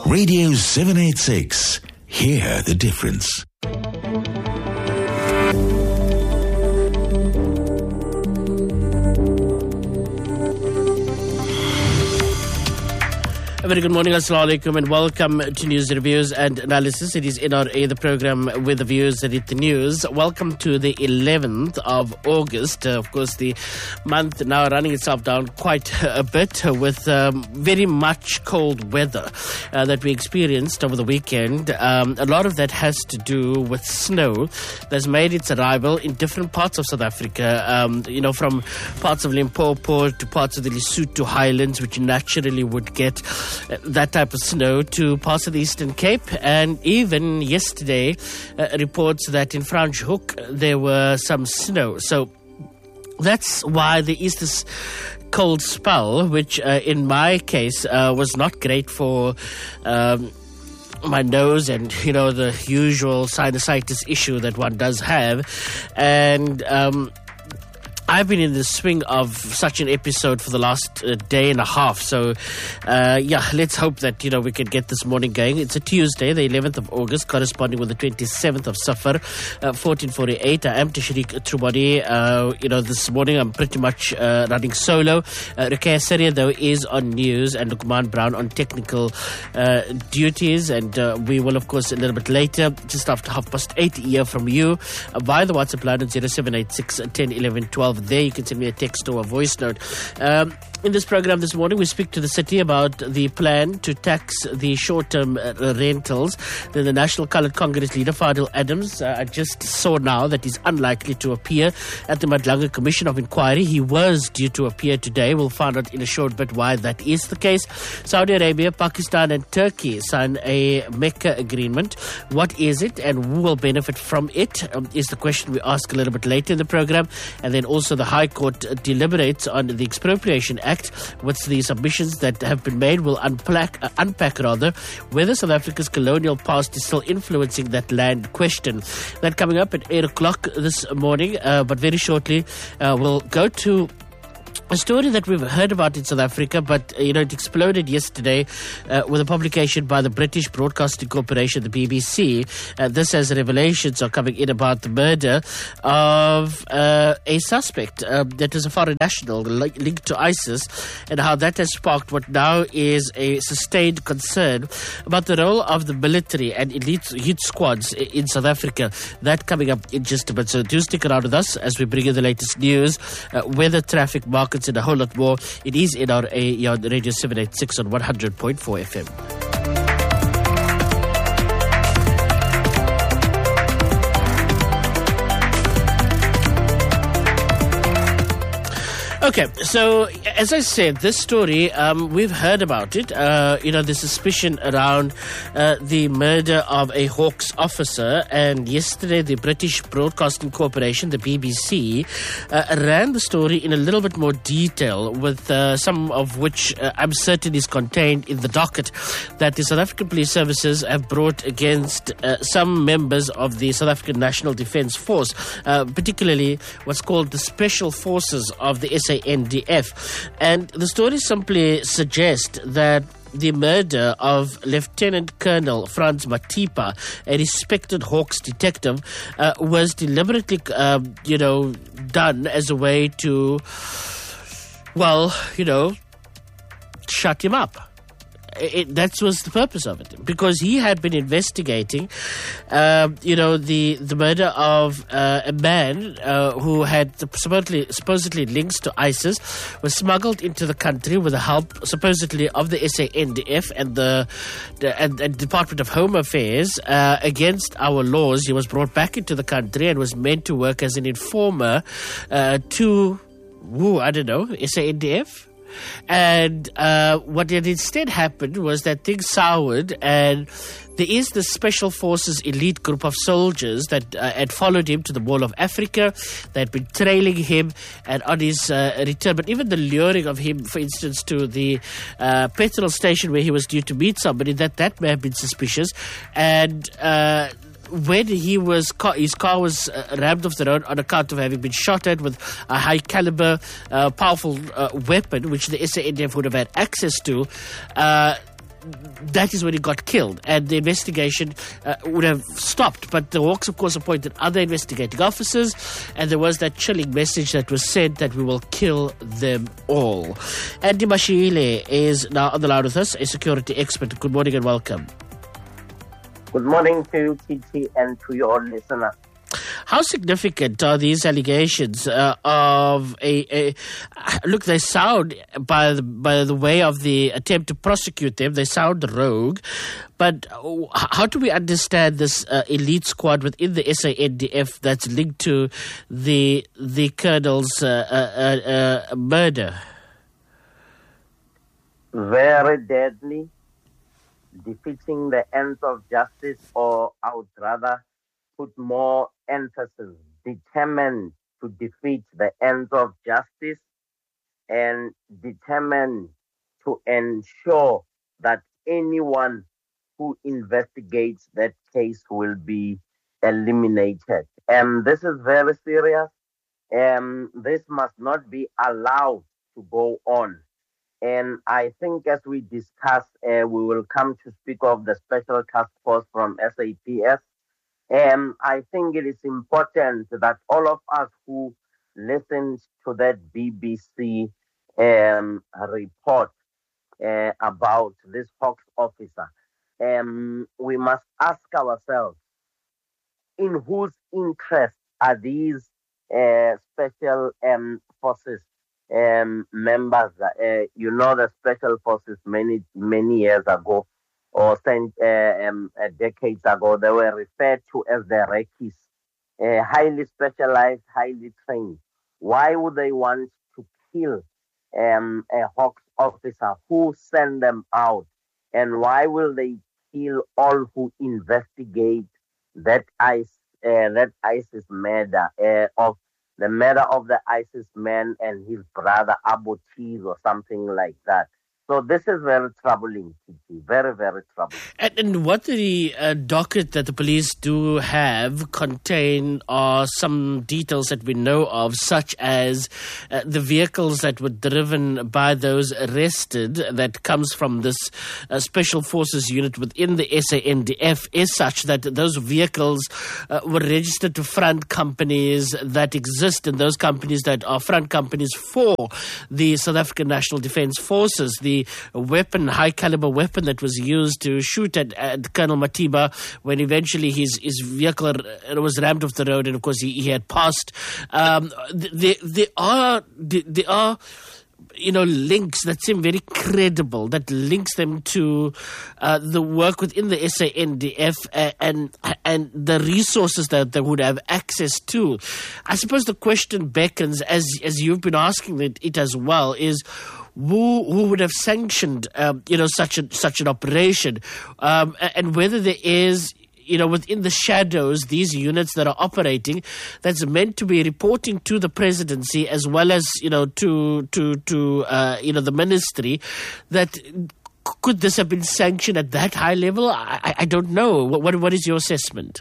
Radio 786. Hear the difference. A very good morning, assalamu alaikum, and welcome to News Reviews and Analysis. It is NRA, the program with the views that hit the news. Welcome to the 11th of August. Of course, the month now running itself down quite a bit with very much cold weather that we experienced over the weekend. A lot of that has to do with snow that's made its arrival in different parts of South Africa, from parts of Limpopo to parts of the Lesotho Highlands, which naturally would get that type of snow, to parts of the Eastern Cape, and even yesterday reports that in Franschhoek there were some snow. So that's why there is this cold spell, which in my case was not great for my nose and, the usual sinusitis issue that one does have. And I've been in the swing of such an episode for the last day and a half. So, let's hope that, we can get this morning going. It's a Tuesday, the 11th of August, corresponding with the 27th of Safar, 1448. I am Tashriq Trubani. This morning I'm pretty much running solo. Ruqayya Saria, though, is on news, and Lukman Brown on technical duties. And we will, of course, a little bit later, just after 8:30, hear from you via the WhatsApp line on 0786 10 11 12. There you can send me a text or a voice note. In this program this morning, we speak to the city about the plan to tax the short-term rentals. Then the National Coloured Congress leader, Fadil Adams, I just saw now that he's unlikely to appear at the Madlanga Commission of Inquiry. He was due to appear today. We'll find out in a short bit why that is the case. Saudi Arabia, Pakistan and Turkey sign a Mecca agreement. What is it and who will benefit from it is the question we ask a little bit later in the program. And then also the High Court deliberates on the Expropriation Act. What's the submissions that have been made? We'll unpack whether South Africa's colonial past is still influencing that land question. That coming up at 8 o'clock this morning. But very shortly, we'll go to a story that we've heard about in South Africa, but it exploded yesterday with a publication by the British Broadcasting Corporation, the BBC. This as revelations are coming in about the murder of a suspect that is a foreign national linked to ISIS, and how that has sparked what now is a sustained concern about the role of the military and elite hit squads in South Africa. That coming up in just a bit. So do stick around with us as we bring you the latest news, weather, traffic, markets, and a whole lot more. It is NRA on Radio 786 on 100.4 FM. Okay, so as I said, this story, we've heard about it. The suspicion around the murder of a Hawks officer. And yesterday, the British Broadcasting Corporation, the BBC, ran the story in a little bit more detail, with some of which I'm certain is contained in the docket that the South African Police Services have brought against some members of the South African National Defence Force, particularly what's called the Special Forces of the SANDF. And the story simply suggests that the murder of Lieutenant Colonel Franz Matipa, a respected Hawks detective, was deliberately, done as a way to, shut him up. That was the purpose of it, because he had been investigating, the murder of a man who had supposedly links to ISIS, was smuggled into the country with the help supposedly of the SANDF and the Department of Home Affairs. Against our laws, he was brought back into the country and was meant to work as an informer to SANDF. And what had instead happened was that things soured, and there is this Special Forces elite group of soldiers that had followed him to the Mall of Africa. They had been trailing him, and on his return, but even the luring of him, for instance, to the petrol station where he was due to meet somebody, that may have been suspicious. And when his car was rammed off the road on account of having been shot at with a high caliber, powerful weapon, which the SANDF would have had access to, that is when he got killed, and the investigation would have stopped. But the Hawks, of course, appointed other investigating officers, and there was that chilling message that was sent that we will kill them all. Andy Mashile is now on the line with us, a security expert. Good morning and welcome. Good morning to you, TT, and to your listeners. How significant are these allegations of look, they sound, by the way of the attempt to prosecute them, they sound rogue, but how do we understand this elite squad within the SANDF that's linked to the colonel's murder? Very deadly, defeating the ends of justice, or I would rather put more emphasis, determined to defeat the ends of justice and determined to ensure that anyone who investigates that case will be eliminated. And this is very serious. This must not be allowed to go on. And I think as we discuss, we will come to speak of the Special Task Force from SAPS. I think it is important that all of us who listened to that BBC report about this Hawks officer, we must ask ourselves, in whose interest are these special forces members? The special forces many years ago, or decades ago, they were referred to as the Rekis, highly specialized, highly trained. Why would they want to kill a Hawks officer? Who sent them out? And why will they kill all who investigate that ISIS murder, of the murder of the ISIS man and his brother Abu Tiz or something like that? So this is very troubling, very, very troubling. And what the docket that the police do have contain are some details that we know of, such as the vehicles that were driven by those arrested, that comes from this special forces unit within the SANDF, is such that those vehicles were registered to front companies that exist, and those companies that are front companies for the South African National Defence Forces. The high caliber weapon that was used to shoot at Colonel Matiba when eventually his vehicle was rammed off the road, and of course he had passed. There are links that seem very credible, that links them to the work within the SANDF and the resources that they would have access to. I suppose the question beckons, as you've been asking it as well, is who would have sanctioned such an operation, and whether there is within the shadows, these units that are operating, that's meant to be reporting to the presidency as well as to the ministry. That could this have been sanctioned at that high level? I don't know. What is your assessment?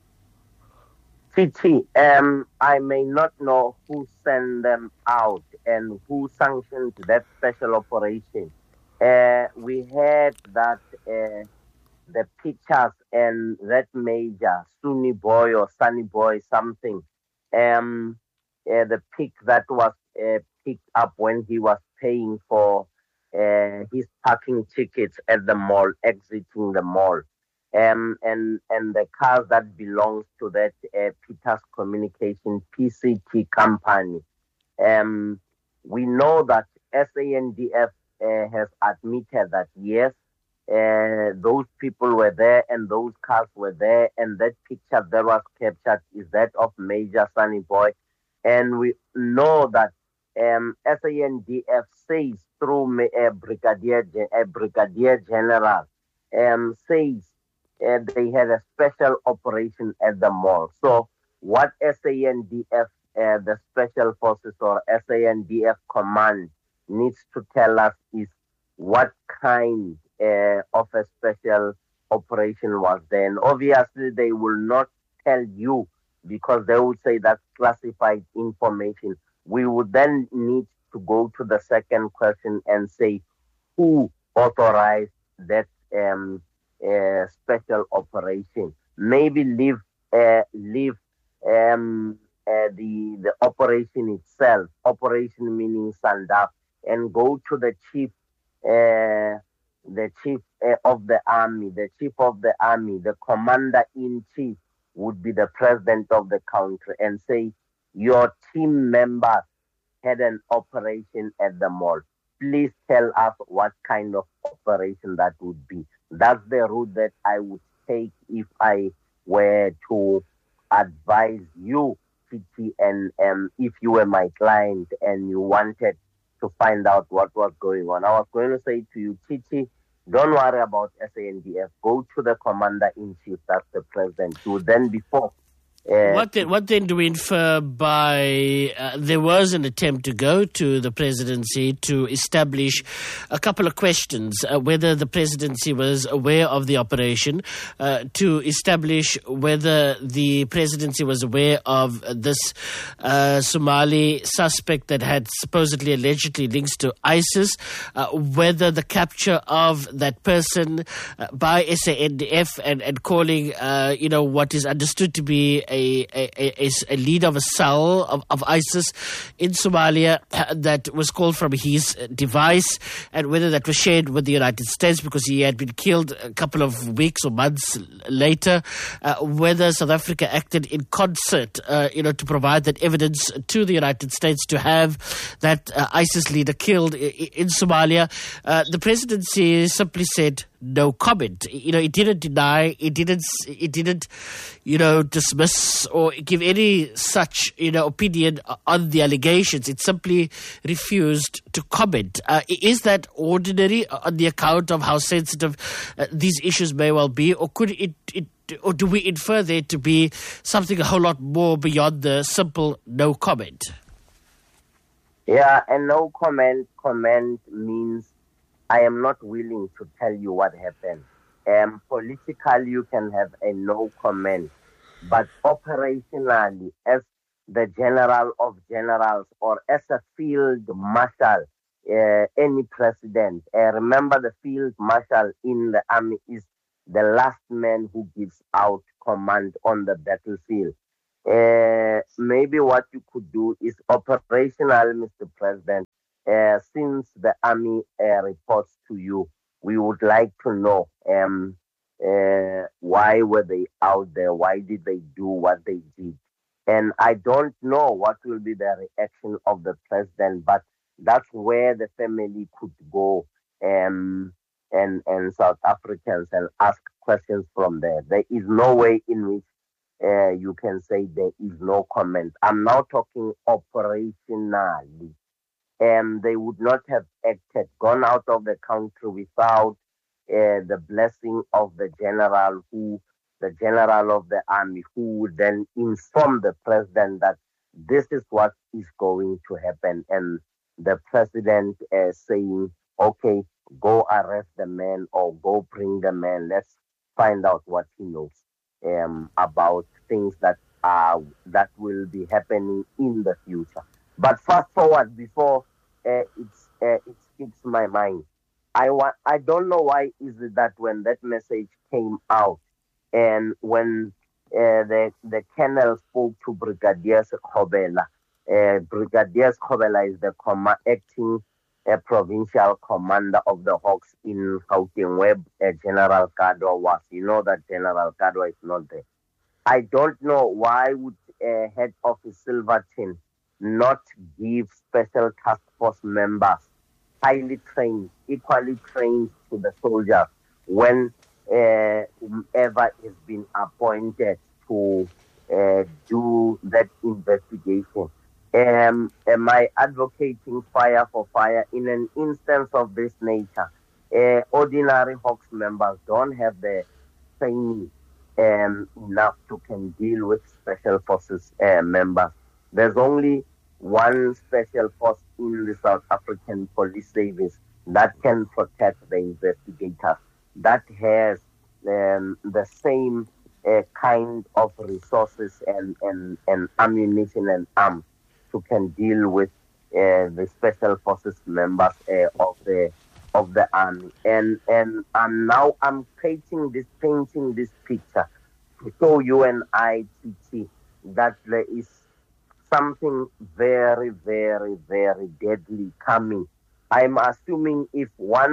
TT, I may not know who sent them out and who sanctioned that special operation. We heard that the pictures and that major, Sunny Boy or Sunny Boy something, the pic that was picked up when he was paying for his parking tickets at the mall, exiting the mall. And the car that belongs to that Peters Communication PCT company. We know that SANDF has admitted that yes, those people were there and those cars were there, and that picture that was captured is that of Major Sunny Boy. And we know that SANDF says through a brigadier general says they had a special operation at the mall. So what SANDF, the Special Forces or SANDF command, needs to tell us is what kind of a special operation was there. And obviously they will not tell you because they would say that's classified information. We would then need to go to the second question and say who authorized that special operation. Maybe leave the operation itself, operation meaning Sandaf, and go to the chief of the army, the commander in chief would be the president of the country, and say, your team members had an operation at the mall. Please tell us what kind of operation that would be. That's the route that I would take if I were to advise you, Titi, and if you were my client and you wanted to find out what was going on. I was going to say to you, Titi, don't worry about SANDF. Go to the commander-in-chief, that's the president. You then before. What then do we infer by there was an attempt to go to the presidency to establish a couple of questions, whether the presidency was aware of the operation, to establish whether the presidency was aware of this Somali suspect that had supposedly allegedly links to ISIS, whether the capture of that person by SANDF and calling what is understood to be a leader of a cell of ISIS in Somalia that was called from his device, and whether that was shared with the United States because he had been killed a couple of weeks or months later, whether South Africa acted in concert, to provide that evidence to the United States to have that ISIS leader killed in Somalia. The presidency simply said no comment. It didn't deny, it didn't dismiss or give any such, opinion on the allegations. It simply refused to comment. Is that ordinary on the account of how sensitive these issues may well be, or could or do we infer there to be something a whole lot more beyond the simple no comment? Yeah, and no comment means I am not willing to tell you what happened. Politically, you can have a no comment, but operationally, as the general of generals or as a field marshal, any president, remember the field marshal in the army is the last man who gives out command on the battlefield. Maybe what you could do is operational, Mr. President. Since the army reports to you, we would like to know why were they out there? Why did they do what they did? And I don't know what will be the reaction of the president, but that's where the family could go and South Africans and ask questions from there. There is no way in which you can say there is no comment. I'm now talking operationally. They would not have gone out of the country without the blessing of the general of the army, who would then inform the president that this is what is going to happen. And the president saying, okay, go arrest the man or go bring the man. Let's find out what he knows about things that will be happening in the future. But fast forward before it skips my mind. I don't know why is it that when that message came out and when the colonel spoke to Brigadier Khobela, Brigadier Khobela is the acting provincial commander of the Hawks in Gauteng, where General Kadwa was. You know that General Kadwa is not there. I don't know why would Head Office Silverton not give special task force members, highly trained, equally trained to the soldiers, when whomever is been appointed to do that investigation. Am I advocating fire for fire in an instance of this nature? Ordinary Hawks members don't have the training enough to can deal with special forces members. There's only one special force in the South African Police Service that can protect the investigators, that has the same kind of resources and ammunition and arms to can deal with the special forces members of of the army. And I'm painting this picture to show you and I, TT, that there is something very, very, very deadly coming. I'm assuming if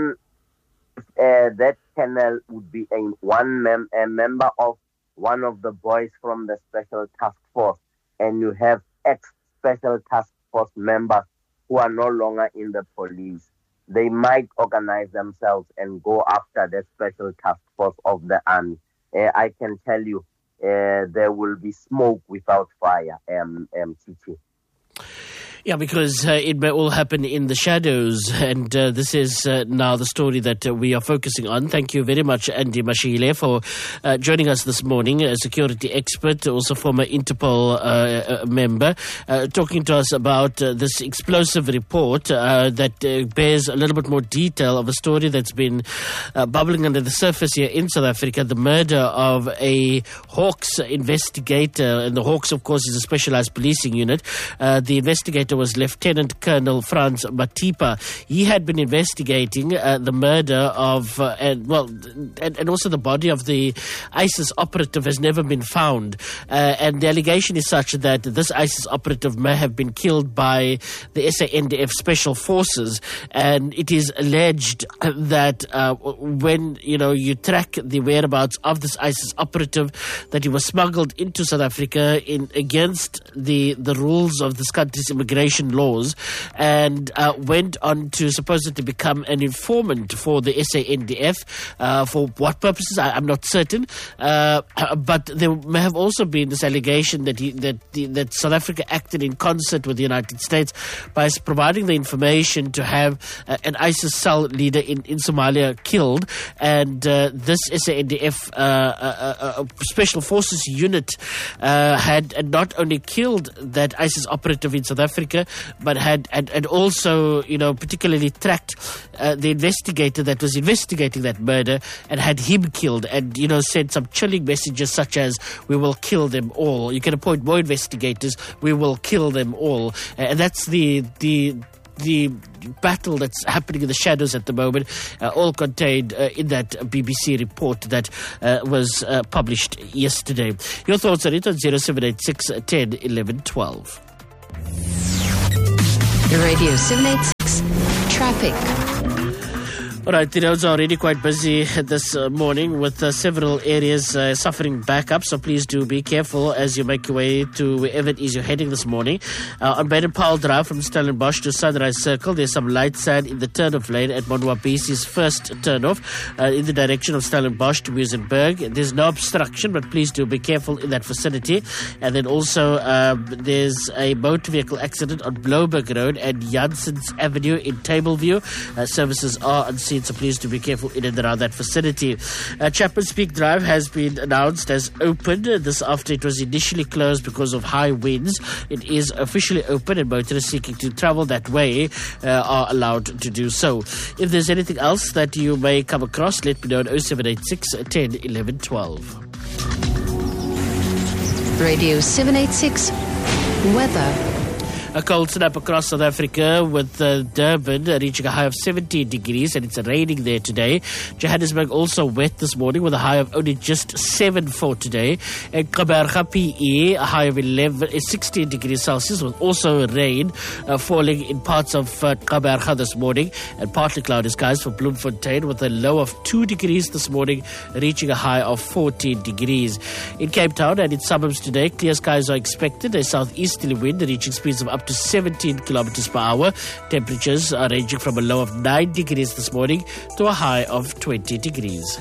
that colonel would be a member of one of the boys from the Special Task Force, and you have ex-Special Task Force members who are no longer in the police, they might organize themselves and go after the Special Task Force of the army. I can tell you, there will be smoke without fire, TT. Yeah, because it may all happen in the shadows, and this is now the story that we are focusing on. Thank you very much, Andy Mashile, for joining us this morning, a security expert, also former Interpol member, talking to us about this explosive report that bears a little bit more detail of a story that's been bubbling under the surface here in South Africa, the murder of a Hawks investigator, and the Hawks, of course, is a specialized policing unit. The investigator was Lieutenant Colonel Franz Matipa. He had been investigating the murder of, and also the body of the ISIS operative has never been found. And the allegation is such that this ISIS operative may have been killed by the SANDF Special Forces. And it is alleged that when, you track the whereabouts of this ISIS operative, that he was smuggled into South Africa against the rules of this country's immigration laws, and went on to supposedly become an informant for the SANDF. For what purposes, I'm not certain. But there may have also been this allegation that South Africa acted in concert with the United States by providing the information to have an ISIS cell leader in Somalia killed. And this SANDF Special Forces unit had not only killed that ISIS operative in South Africa, but had also, particularly tracked the investigator that was investigating that murder and had him killed, and, sent some chilling messages such as, "We will kill them all. You can appoint more investigators. We will kill them all." And that's the battle that's happening in the shadows at the moment, all contained in that BBC report that was published yesterday. Your thoughts on it on 0786 10 11 12. Radio 786 Traffic. All right, the roads are already quite busy this morning with several areas suffering backup, so please do be careful as you make your way to wherever it is you're heading this morning. On Baden-Powell Drive from Stellenbosch to Sunrise Circle, there's some light sand in the turn-off lane at Monwabisi's first turn-off in the direction of Stellenbosch to Muizenberg. There's no obstruction, but please do be careful in that vicinity. And then also there's a motor vehicle accident on Bloberg Road and Janssens Avenue in Tableview. Services are unseen, so please do be careful in and around that vicinity. Chapman's Peak Drive has been announced as open. This after it was initially closed because of high winds. It is officially open, and motorists seeking to travel that way are allowed to do so. If there's anything else that you may come across, let me know on 0786 10 11 12. Radio 786 Weather. A cold snap across South Africa with Durban reaching a high of 17 degrees, and it's raining there today. Johannesburg also wet this morning with a high of only just 7 for today. And Gqeberha PE, a high of 16 degrees Celsius, with also rain falling in parts of Gqeberha this morning, and partly cloudy skies for Bloemfontein with a low of 2 degrees this morning, reaching a high of 14 degrees. In Cape Town and its suburbs today, clear skies are expected. A southeasterly wind reaching speeds of up to 17 kilometers per hour. Temperatures are ranging from a low of 9 degrees this morning to a high of 20 degrees.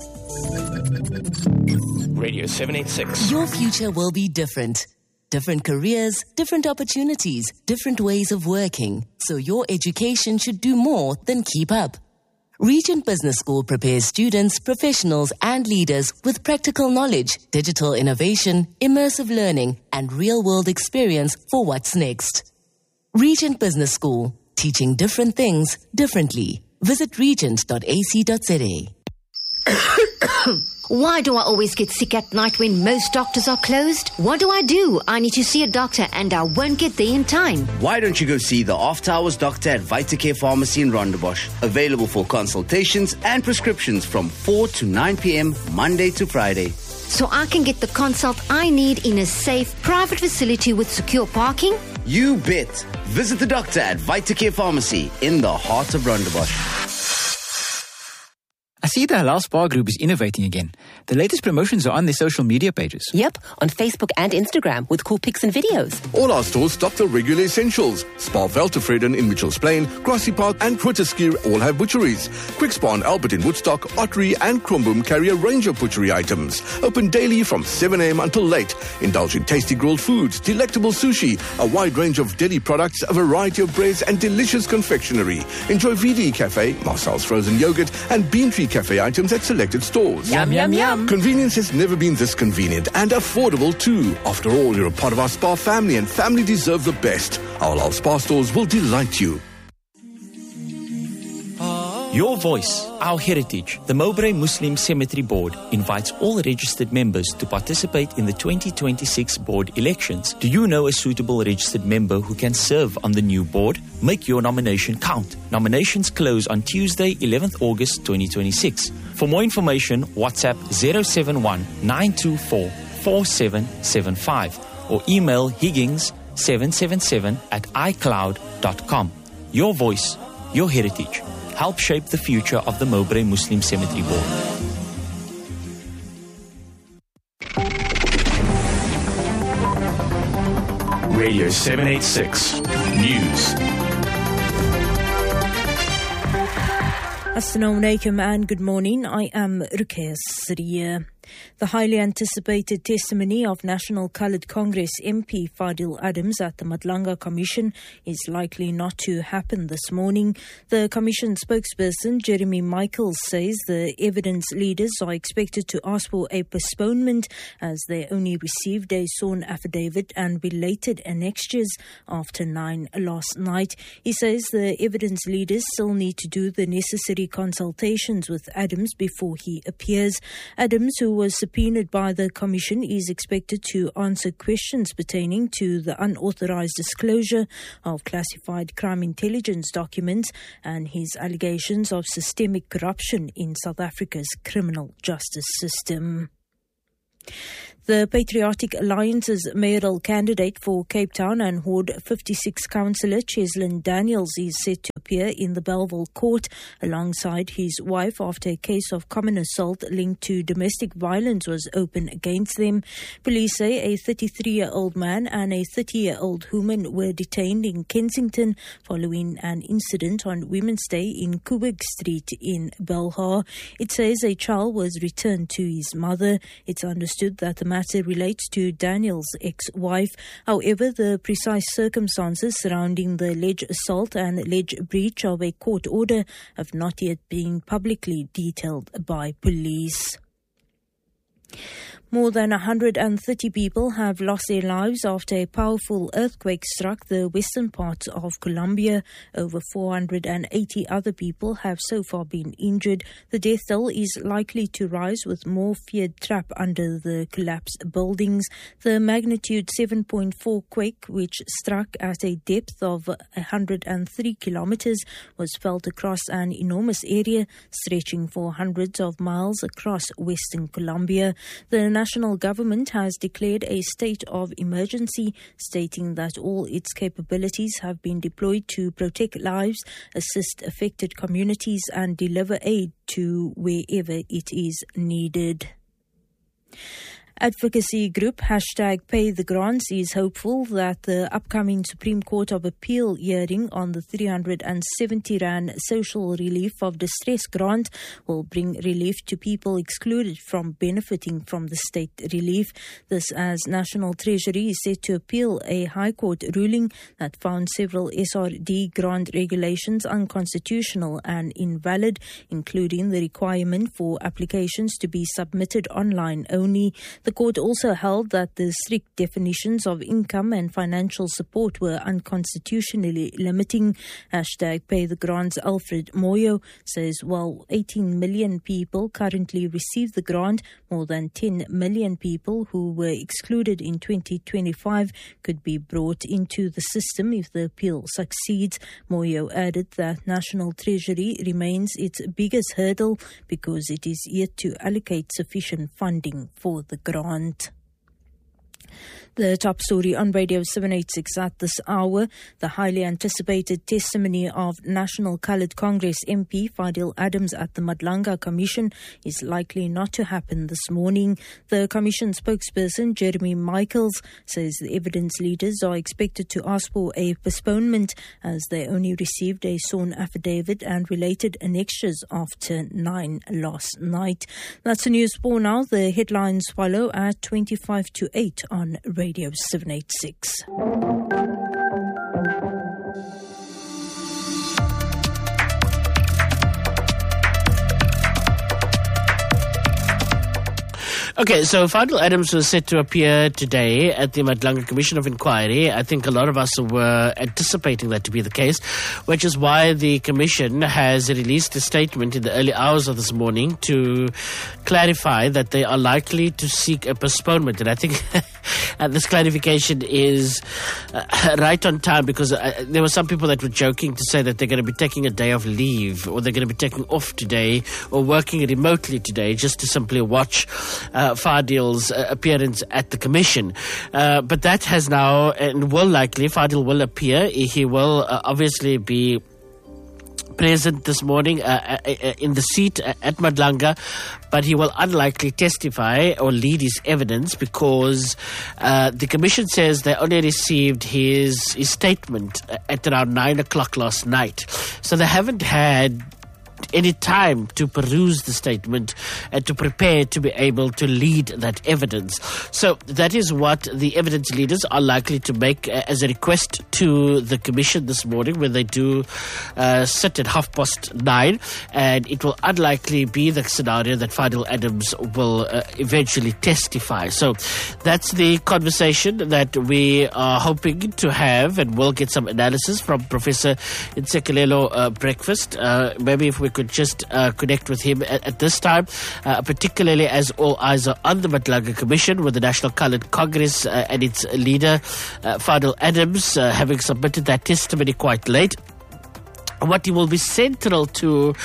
Radio 786. Your future will be different. Different careers, different opportunities, different ways of working. So your education should do more than keep up. Regent Business School prepares students, professionals and leaders with practical knowledge, digital innovation, immersive learning and real-world experience for what's next. Regent Business School, teaching different things differently. Visit regent.ac.za. Why do I always get sick at night when most doctors are closed? What do? I need to see a doctor and I won't get there in time. Why don't you go see the After Hours doctor at VitaCare Pharmacy in Rondebosch? Available for consultations and prescriptions from 4 to 9 p.m. Monday to Friday. So I can get the consult I need in a safe, private facility with secure parking? You bet. Visit the doctor at VitaCare Pharmacy in the heart of Rondebosch. I see the Halal Spa Group is innovating again. The latest promotions are on their social media pages. Yep, on Facebook and Instagram with cool pics and videos. All our stores stock the regular essentials. Spa Veltevreden in Mitchells Plain, Grassy Park and Twitterskeer all have butcheries. Quick Spa and Albert in Woodstock, Ottery and Kromboom carry a range of butchery items. Open daily from 7 a.m. until late. Indulge in tasty grilled foods, delectable sushi, a wide range of deli products, a variety of breads and delicious confectionery. Enjoy VD Cafe, Marcel's frozen yogurt and Bean Tree Cafe items at selected stores. Yum, yum, yum. Convenience has never been this convenient and affordable too. After all, you're a part of our spa family and family deserve the best. Our Halal Spa stores will delight you. Your voice, our heritage. The Mowbray Muslim Cemetery Board invites all registered members to participate in the 2026 board elections. Do you know a suitable registered member who can serve on the new board? Make your nomination count. Nominations close on Tuesday, 11th August 2026. For more information, WhatsApp 071 924 4775 or email higgins777@icloud.com. Your voice, your heritage. Help shape the future of the Mowbray Muslim Cemetery Board. Radio 786 News. Assalamu alaikum and good morning. I am Ruqayya Siriya. The highly anticipated testimony of National Coloured Congress MP Fadil Adams at the Madlanga Commission is likely not to happen this morning. The Commission spokesperson Jeremy Michaels says the evidence leaders are expected to ask for a postponement as they only received a sworn affidavit and belated annexures after 9 last night. He says the evidence leaders still need to do the necessary consultations with Adams before he appears. Adams, who was subpoenaed by the Commission, is expected to answer questions pertaining to the unauthorized disclosure of classified crime intelligence documents and his allegations of systemic corruption in South Africa's criminal justice system. The Patriotic Alliance's mayoral candidate for Cape Town and Ward 56 councillor Cheslin Daniels is set to appear in the Bellville court alongside his wife after a case of common assault linked to domestic violence was opened against them. Police say a 33-year-old man and a 30-year-old woman were detained in Kensington following an incident on Women's Day in Kubig Street in Belhar. It says a child was returned to his mother. It's understood that the matter relates to Daniel's ex-wife. However, the precise circumstances surrounding the alleged assault and alleged breach of a court order have not yet been publicly detailed by police. More than 130 people have lost their lives after a powerful earthquake struck the western parts of Colombia. Over 480 other people have so far been injured. The death toll is likely to rise with more feared trapped under the collapsed buildings. The magnitude 7.4 quake, which struck at a depth of 103 kilometers, was felt across an enormous area stretching for hundreds of miles across western Colombia. The national government has declared a state of emergency, stating that all its capabilities have been deployed to protect lives, assist affected communities, and deliver aid to wherever it is needed. Advocacy group #PayTheGrants is hopeful that the upcoming Supreme Court of Appeal hearing on the 370 Rand social relief of distress grant will bring relief to people excluded from benefiting from the state relief. This as National Treasury is set to appeal a High Court ruling that found several SRD grant regulations unconstitutional and invalid, including the requirement for applications to be submitted online only. The court also held that the strict definitions of income and financial support were unconstitutionally limiting. #Pay the Grants Alfred Moyo says while 18 million people currently receive the grant, more than 10 million people who were excluded in 2025 could be brought into the system if the appeal succeeds. Moyo added that National Treasury remains its biggest hurdle because it is yet to allocate sufficient funding for the grant. The top story on Radio 786 at this hour, the highly anticipated testimony of National Coloured Congress MP Fadil Adams at the Madlanga Commission is likely not to happen this morning. The Commission spokesperson, Jeremy Michaels, says the evidence leaders are expected to ask for a postponement as they only received a sworn affidavit and related annexures after 9 last night. That's the news for now. The headlines follow at 25 to 8 on Radio 786. Okay, so Fadil Adams was set to appear today at the Madlanga Commission of Inquiry. I think a lot of us were anticipating that to be the case, which is why the Commission has released a statement in the early hours of this morning to clarify that they are likely to seek a postponement. And I think this clarification is right on time because there were some people that were joking to say that they're going to be taking a day of leave or they're going to be taking off today or working remotely today just to simply watch Fadil's appearance at the Commission. But that has now and will likely, Fadil will appear. He will obviously be present this morning in the seat at Madlanga, but he will unlikely testify or lead his evidence because the Commission says they only received his statement at around 9 o'clock last night. So they haven't had any time to peruse the statement and to prepare to be able to lead that evidence. So that is what the evidence leaders are likely to make as a request to the Commission this morning when they do sit at 9:30, and it will unlikely be the scenario that Fadil Adams will eventually testify. So that's the conversation that we are hoping to have, and we'll get some analysis from Professor Ntsikelelo Breakfast. Maybe if we could just connect with him at this time, particularly as all eyes are on the Madlanga Commission with the National Coloured Congress and its leader, Fadil Adams, having submitted that testimony quite late. What will be central to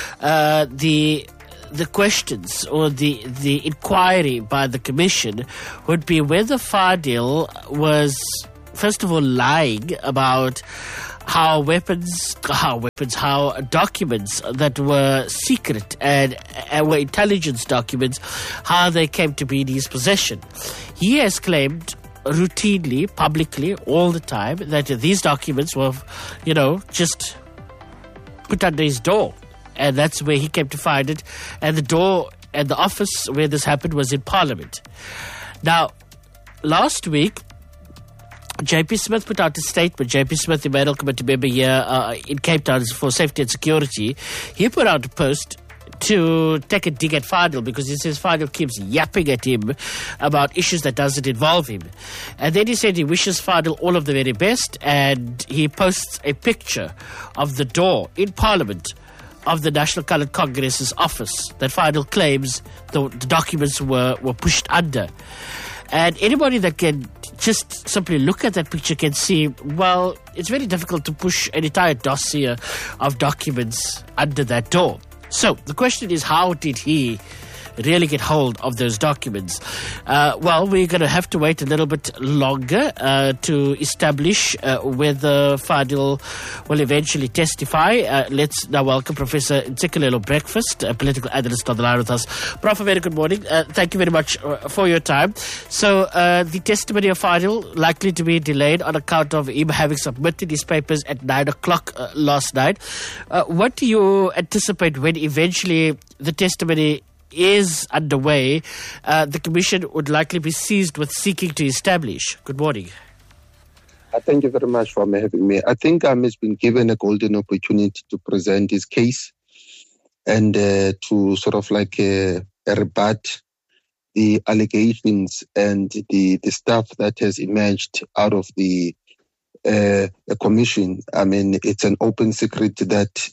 the questions or the inquiry by the Commission would be whether Fadil was, first of all, lying about how documents that were secret and were intelligence documents, how they came to be in his possession. He has claimed routinely, publicly, all the time, that these documents were, just put under his door. And that's where he came to find it. And the door and the office where this happened was in Parliament. Now, last week, JP Smith put out a statement. JP Smith, the Mayoral Committee member here in Cape Town for Safety and Security, he put out a post to take a dig at Fadil because he says Fadil keeps yapping at him about issues that doesn't involve him. And then he said he wishes Fadil all of the very best, and he posts a picture of the door in Parliament of the National Coloured Congress's office that Fadil claims the documents were pushed under. And anybody that can just simply look at that picture can see, well, it's very difficult to push an entire dossier of documents under that door. So the question is, how did he really get hold of those documents? Well, we're going to have to wait a little bit longer to establish whether Fadil will eventually testify. Let's now welcome Professor Ntsikelelo Breakfast, a political analyst on the line with us. Prof, very good morning. Thank you very much for your time. So the testimony of Fadil likely to be delayed on account of him having submitted his papers at 9 o'clock last night. What do you anticipate when eventually the testimony is underway, the Commission would likely be seized with seeking to establish? Good morning. Thank you very much for having me. I think he's been given a golden opportunity to present his case and to sort of like rebut the allegations and the stuff that has emerged out of the commission. I mean, it's an open secret that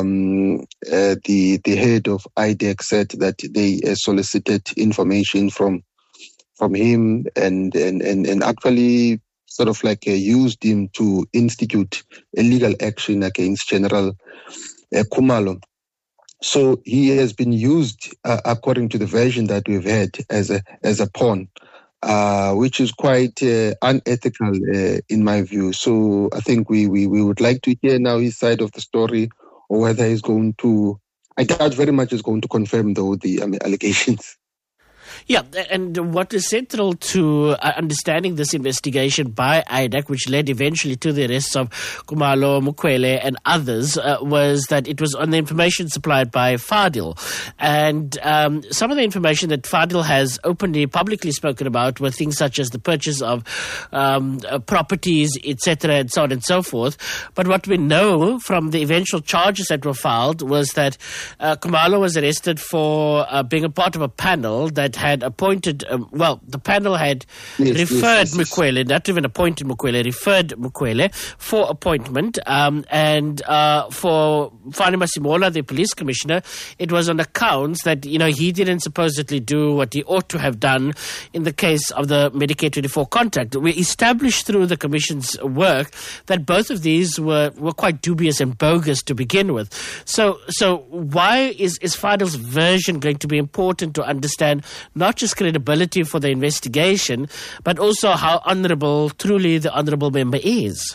the head of IDEC said that they solicited information from him and actually sort of like used him to institute a legal action against General Khumalo. So he has been used, according to the version that we've had, as a pawn, which is quite unethical in my view. So I think we would like to hear now his side of the story, or whether he's going to. I doubt very much he's going to confirm though the allegations. Yeah, and what is central to understanding this investigation by IDEC, which led eventually to the arrests of Khumalo, Mukwele and others, was that it was on the information supplied by Fadil. And some of the information that Fadil has openly, publicly spoken about were things such as the purchase of properties, etc., and so on and so forth. But what we know from the eventual charges that were filed was that Khumalo was arrested for being a part of a panel that had appointed, the panel had referred Mukwele, not even appointed Mukwele, referred Mukwele for appointment. And for Fani Masimola, the police commissioner, it was on accounts that, he didn't supposedly do what he ought to have done in the case of the Medicare 24 contract. We established through the commission's work that both of these were quite dubious and bogus to begin with. So why is Fadil's version going to be important to understand not just credibility for the investigation, but also how honourable, truly the honourable member is?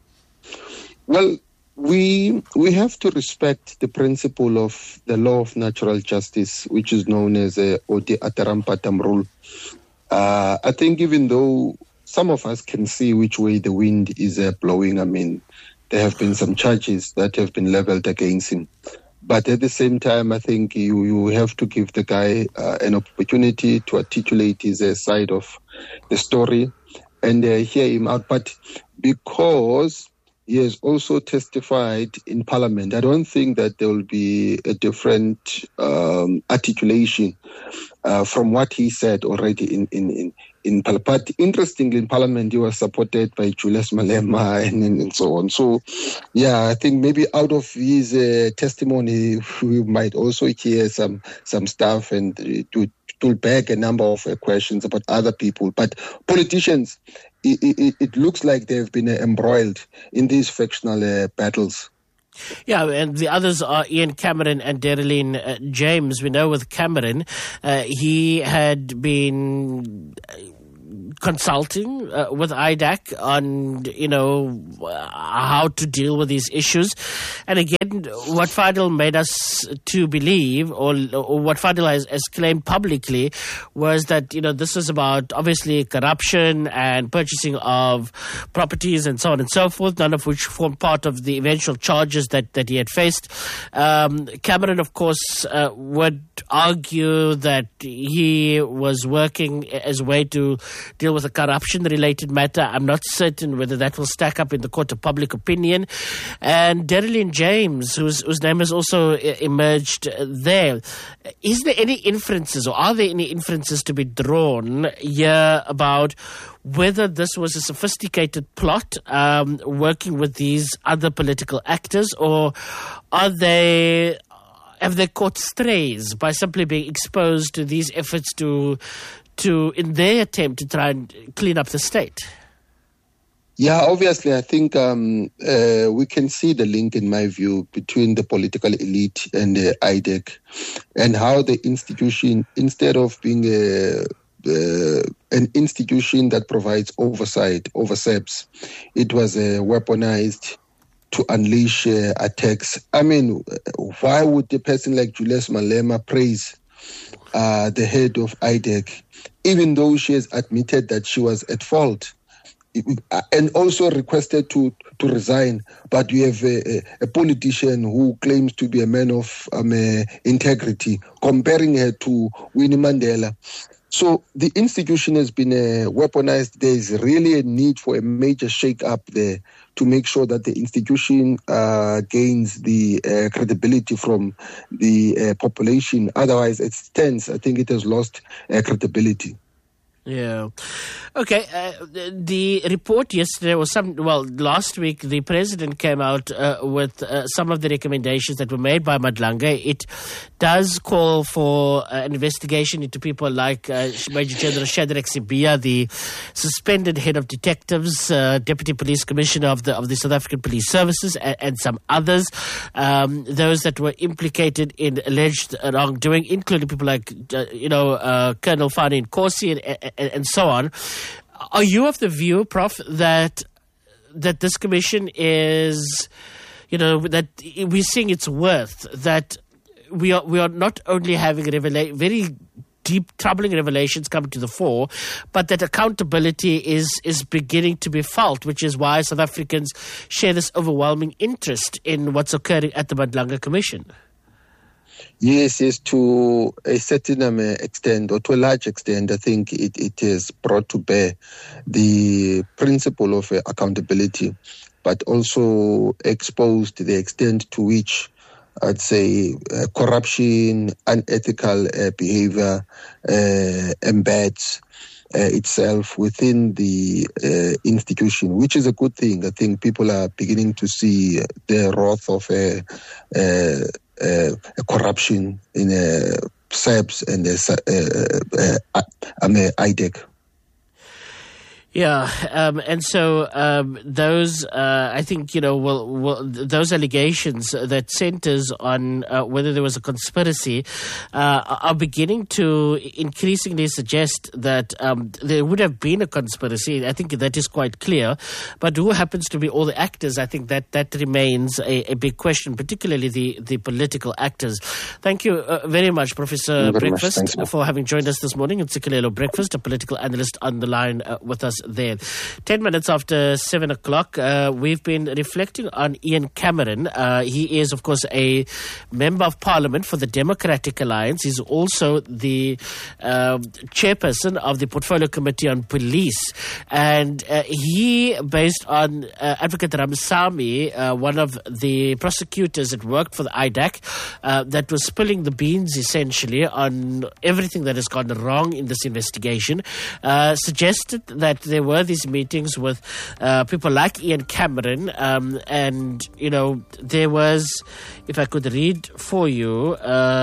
Well, we have to respect the principle of the law of natural justice, which is known as Odi Atarampatam rule. I think even though some of us can see which way the wind is blowing, I mean, there have been some charges that have been levelled against him. But at the same time, I think you have to give the guy an opportunity to articulate his side of the story and hear him out. But because he has also testified in Parliament, I don't think that there will be a different articulation from what he said already in Parliament. But interestingly, in Parliament, he was supported by Julius Malema and so on. So, yeah, I think maybe out of his testimony, we might also hear some stuff and to pull back a number of questions about other people. But politicians, it looks like they've been embroiled in these factional battles. Yeah, and the others are Ian Cameron and Daryline James. We know with Cameron, he had been consulting with IDEC on, how to deal with these issues. And again, what Fadil made us to believe, or what Fadil has claimed publicly, was that, this is about obviously corruption and purchasing of properties and so on and so forth, none of which formed part of the eventual charges that he had faced. Cameron, of course, would argue that he was working as a way to deal with a corruption-related matter. I'm not certain whether that will stack up in the court of public opinion. And Daryline James, whose name has also emerged there. Is there any inferences, or are there any inferences to be drawn here about whether this was a sophisticated plot working with these other political actors, or have they caught strays by simply being exposed to these efforts to in their attempt to try and clean up the state? Yeah, obviously, I think we can see the link, in my view, between the political elite and the IDEC, and how the institution, instead of being an institution that provides oversight over SEPs, it was weaponized to unleash attacks. I mean, why would a person like Julius Malema praise the head of IDEC, even though she has admitted that she was at fault, and also requested to resign? But you have a politician who claims to be a man of integrity, comparing her to Winnie Mandela. So the institution has been weaponized. There is really a need for a major shake-up there to make sure that the institution gains the credibility from the population. Otherwise, it stands. I think it has lost credibility. Yeah. Okay. The report yesterday last week, the president came out with some of the recommendations that were made by Madlanga. It does call for an investigation into people like Major General Shadrack Sibia, the suspended head of detectives, Deputy Police Commissioner of the South African Police Services, and some others, those that were implicated in alleged wrongdoing, including people like, Colonel Fani Nkosi and so on. Are you of the view, Prof, that this commission is, that we're seeing its worth, that we are not only having very deep, troubling revelations coming to the fore, but that accountability is beginning to be felt, which is why South Africans share this overwhelming interest in what's occurring at the Madlanga Commission? Yes, to a certain extent, or to a large extent, I think it has brought to bear the principle of accountability, but also exposed the extent to which, I'd say, corruption, unethical behavior embeds itself within the institution, which is a good thing. I think people are beginning to see the wrath of corruption in SAPS and IDEC. Yeah, and so those, I think, those allegations that centers on whether there was a conspiracy are beginning to increasingly suggest that there would have been a conspiracy. I think that is quite clear. But who happens to be all the actors? I think that remains a big question, particularly the political actors. Thank you very much, Professor Breakfast, for having joined us this morning. It's Ntsikelelo Breakfast, a political analyst on the line with us there. 10 minutes after 7 o'clock, we've been reflecting on Ian Cameron. He is, of course, a member of Parliament for the Democratic Alliance. He's also the chairperson of the Portfolio Committee on Police. And he, based on Advocate Ramsamy, one of the prosecutors that worked for the IDAC, that was spilling the beans, essentially, on everything that has gone wrong in this investigation, suggested that there were these meetings with people like Ian Cameron, and there was, if I could read for you,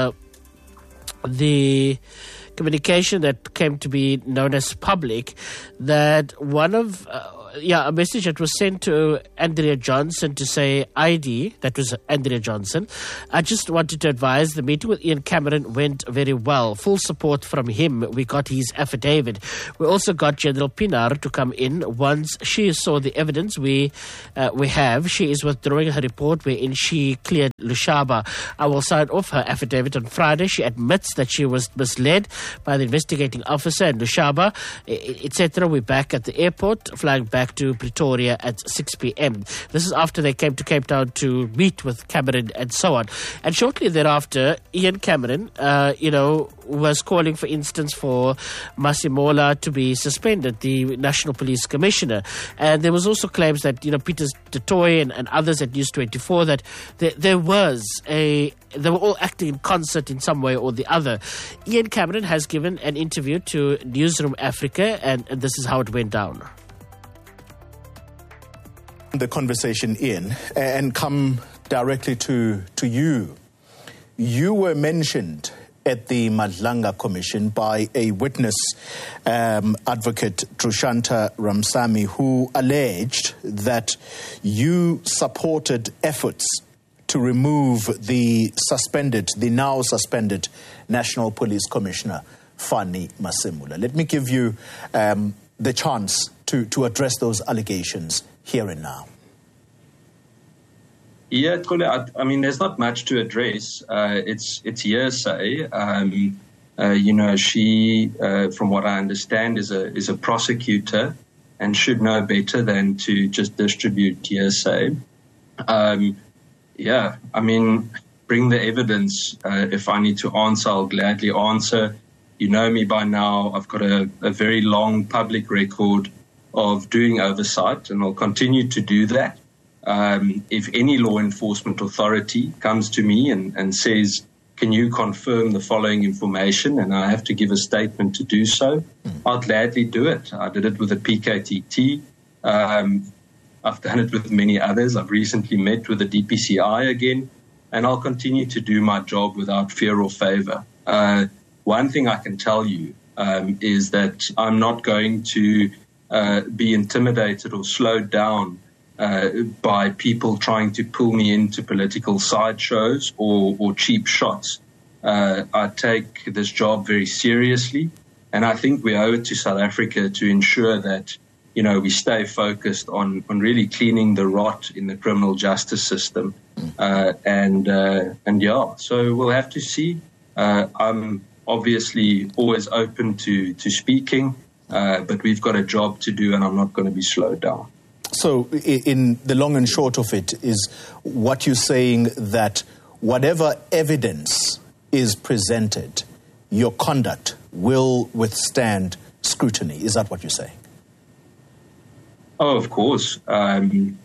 the communication that came to be known as public, that one of a message that was sent to Andrea Johnson to say ID, that was Andrea Johnson. I just wanted to advise the meeting with Ian Cameron went very well. Full support from him. We got his affidavit. We also got General Pinar to come in. Once she saw the evidence we have, she is withdrawing her report wherein she cleared Lushaba. I will sign off her affidavit on Friday. She admits that she was misled by the investigating officer and Lushaba, etc. We're back at the airport, flying back to Pretoria at 6 p.m. This is after they came to Cape Town to meet with Cameron and so on. And shortly thereafter, Ian Cameron, was calling, for instance, for Masimola to be suspended, the National Police Commissioner. And there was also claims that, Peter du Toit and others at News 24, that they were all acting in concert in some way or the other. Ian Cameron has given an interview to Newsroom Africa, and this is how it went down. The conversation in and come directly to you. You were mentioned at the Madlanga Commission by a witness, Advocate Trushanta Ramsamy, who alleged that you supported efforts to remove the now suspended National Police Commissioner, Fani Masemula. Let me give you the chance to address those allegations here and now. Yeah, Tole, I mean, there's not much to address. It's hearsay. She, from what I understand, is a prosecutor and should know better than to just distribute hearsay. Bring the evidence. If I need to answer, I'll gladly answer. You know me by now. I've got a very long public record of doing oversight, and I'll continue to do that. If any law enforcement authority comes to me and says, can you confirm the following information, and I have to give a statement to do so, I'll gladly do it. I did it with the PKTT. I've done it with many others. I've recently met with the DPCI again, and I'll continue to do my job without fear or favor. One thing I can tell you is that I'm not going to be intimidated or slowed down by people trying to pull me into political sideshows or cheap shots. I take this job very seriously, and I think we owe it to South Africa to ensure that we stay focused on really cleaning the rot in the criminal justice system. So we'll have to see. I'm obviously always open to speaking, but we've got a job to do, and I'm not going to be slowed down. So in the long and short of it is what you're saying, that whatever evidence is presented, your conduct will withstand scrutiny. Is that what you're saying? Oh, of course. I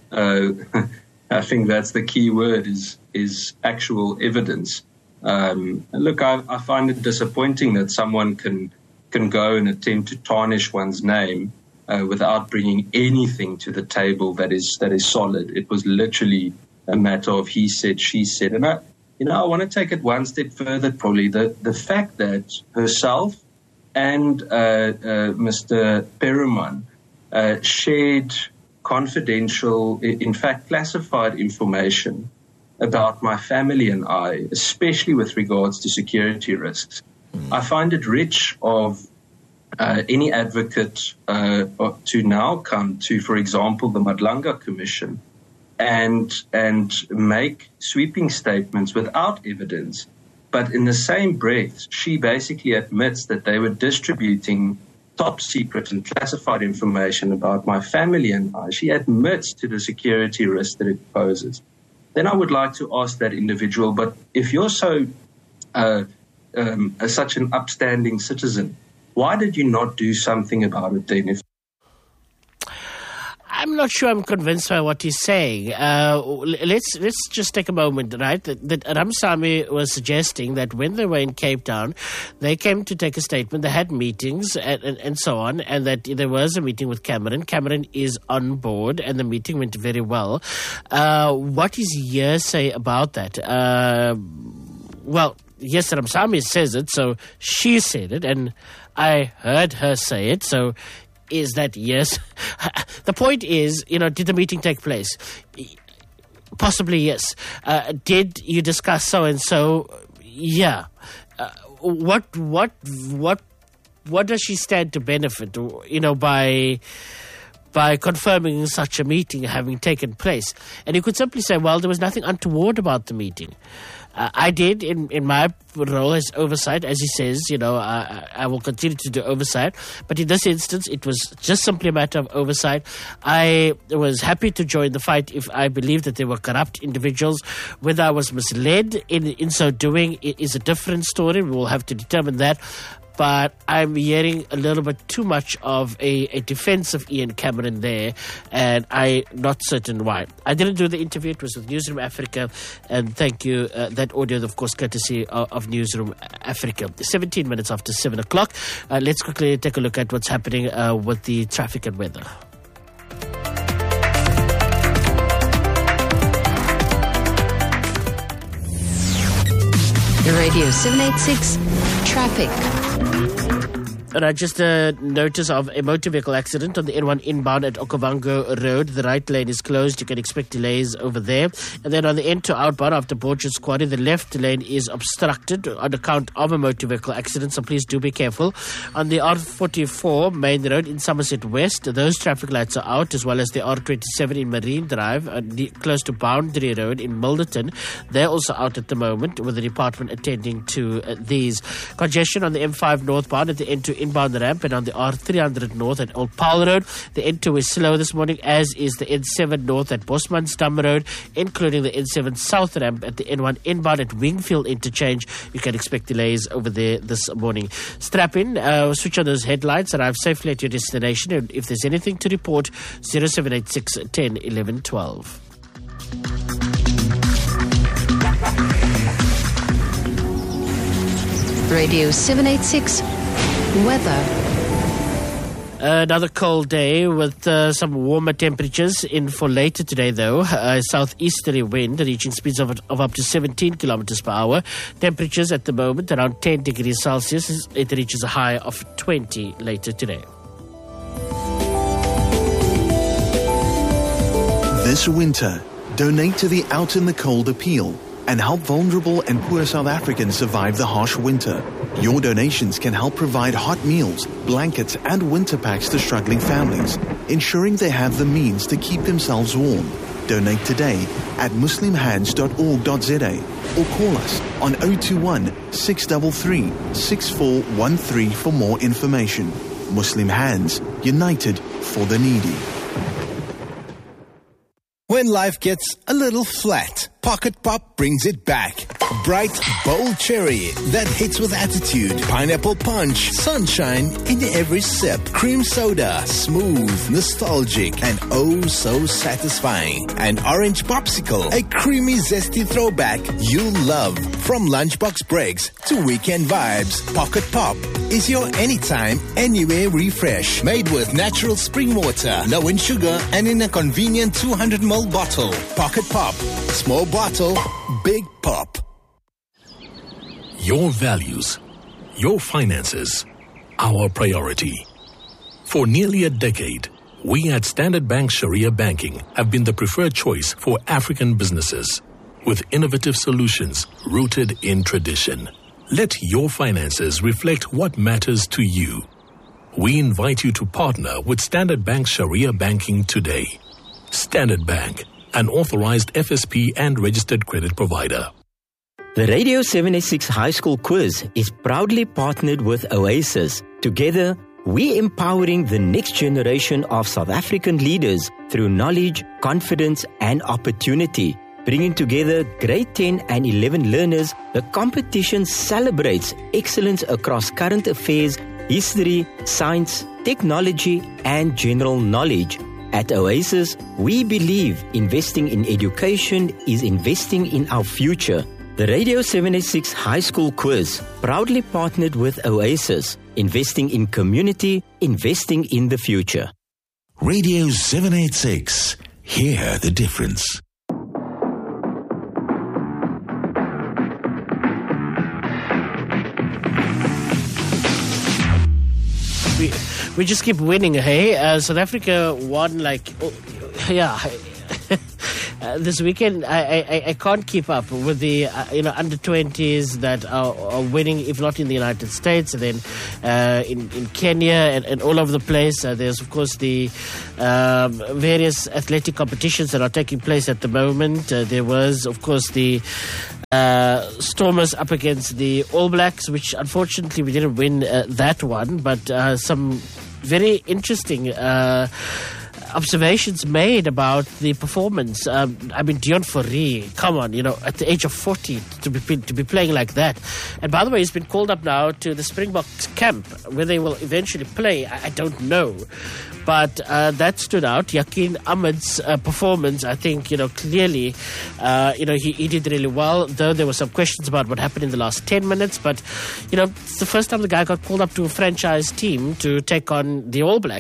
think that's the key word is actual evidence. Look, I find it disappointing that someone can go and attempt to tarnish one's name without bringing anything to the table that is solid. It was literally a matter of he said, she said. And I want to take it one step further, probably. The fact that herself and Mr. Peruman shared confidential, in fact, classified information about my family and I, especially with regards to security risks. I find it rich of any advocate to now come to, for example, the Madlanga Commission and make sweeping statements without evidence. But in the same breath, she basically admits that they were distributing top secret and classified information about my family and I. She admits to the security risk that it poses. Then I would like to ask that individual, but if you're so such an upstanding citizen, why did you not do something about it then? I'm not sure I'm convinced by what he's saying. Let's just take a moment, right? That Ramsamy was suggesting that when they were in Cape Town, they came to take a statement, they had meetings and so on, and that there was a meeting with Cameron. Cameron is on board, and the meeting went very well. What is hearsay about that? Well, yes, Ramsamy says it, so she said it, and I heard her say it, so is that yes? The point is, did the meeting take place? Possibly yes. Did you discuss so-and-so? Yeah. What does she stand to benefit, by confirming such a meeting having taken place? And you could simply say, well, there was nothing untoward about the meeting. I did, in my role as oversight, as he says, I will continue to do oversight. But in this instance, it was just simply a matter of oversight. I was happy to join the fight if I believed that there were corrupt individuals. Whether I was misled in so doing is a different story. We will have to determine that. But I'm hearing a little bit too much of a defense of Ian Cameron there, and I'm not certain why. I didn't do the interview. It was with Newsroom Africa, and thank you. That audio, of course, courtesy of Newsroom Africa. 17 minutes after 7 o'clock. Let's quickly take a look at what's happening with the traffic and weather. Radio 786 Traffic. Just a notice of a motor vehicle accident on the N1 inbound at Okavango Road. The right lane is closed. You can expect delays over there. And then on the N2 outbound after Borges Quarry, the left lane is obstructed on account of a motor vehicle accident, so please do be careful. On the R44 main road in Somerset West, those traffic lights are out, as well as the R27 in Marine Drive, close to Boundary Road in Milderton. They're also out at the moment, with the department attending to these. Congestion on the M5 northbound at the N2 inbound ramp and on the R300 North at Old Paarl Road. The N2 is slow this morning, as is the N7 North at Bosmansdam Road, including the N7 South ramp at the N1 inbound at Wingfield Interchange. You can expect delays over there this morning. Strap in, switch on those headlights, arrive safely at your destination, and if there's anything to report, 0786 10 11 12. Radio 786 weather. Another cold day with some warmer temperatures in for later today, though. Southeasterly wind reaching speeds of up to 17 kilometers per hour. Temperatures at the moment around 10 degrees Celsius. It reaches a high of 20 later today. This winter, donate to the Out in the Cold appeal and help vulnerable and poor South Africans survive the harsh winter. Your donations can help provide hot meals, blankets, and winter packs to struggling families, ensuring they have the means to keep themselves warm. Donate today at muslimhands.org.za or call us on 021 633 6413 for more information. Muslim Hands, united for the needy. When life gets a little flat, Pocket Pop brings it back. Bright, bold cherry that hits with attitude. Pineapple punch, sunshine in every sip. Cream soda, smooth, nostalgic, and oh so satisfying. An orange popsicle, a creamy, zesty throwback you'll love. From lunchbox breaks to weekend vibes, Pocket Pop is your anytime, anywhere refresh. Made with natural spring water, low in sugar, and in a convenient 200ml bottle. Pocket Pop. Small bottle, big pop. Your values, your finances, our priority. For nearly a decade, we at Standard Bank Sharia Banking have been the preferred choice for African businesses, with innovative solutions rooted in tradition. Let your finances reflect what matters to you. We invite you to partner with Standard Bank Sharia Banking today. Standard Bank, an authorized FSP and registered credit provider. The Radio 786 High School Quiz is proudly partnered with Oasis. Together, we're empowering the next generation of South African leaders through knowledge, confidence, and opportunity. Bringing together grade 10 and 11 learners, the competition celebrates excellence across current affairs, history, science, technology, and general knowledge. At Oasis, we believe investing in education is investing in our future. The Radio 786 High School Quiz, proudly partnered with Oasis, investing in community, investing in the future. Radio 786, hear the difference. We just keep winning, hey? South Africa won this weekend. I can't keep up with the under 20s that are winning, if not in the United States, and then in Kenya and all over the place. There's of course the various athletic competitions that are taking place at the moment. There was of course the Stormers up against the All Blacks, which unfortunately we didn't win that one, but some very interesting observations made about the performance. Dion Fourie, come on, at the age of 40 to be playing like that. And by the way, he's been called up now to the Springboks camp, where they will eventually play. I don't know. But that stood out. Yakin Ahmed's performance, I think, clearly, he did really well, though there were some questions about what happened in the last 10 minutes. But, it's the first time the guy got called up to a franchise team to take on the All Blacks.